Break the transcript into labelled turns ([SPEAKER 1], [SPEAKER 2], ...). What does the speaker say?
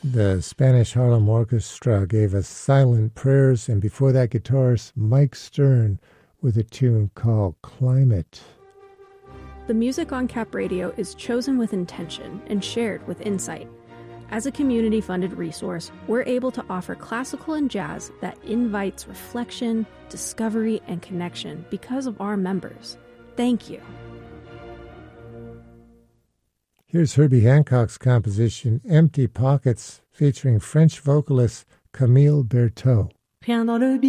[SPEAKER 1] The Spanish Harlem Orchestra gave us Silent Prayers, and before that, guitarist Mike Stern with a tune called Climate.
[SPEAKER 2] The music on Cap Radio is chosen with intention and shared with insight. As a community-funded resource, we're able to offer classical and jazz that invites reflection, discovery, and connection because of our members. Thank you.
[SPEAKER 1] Here's Herbie Hancock's composition, Empty Pockets, featuring French vocalist Camille Berthaud.
[SPEAKER 3] Rien dans le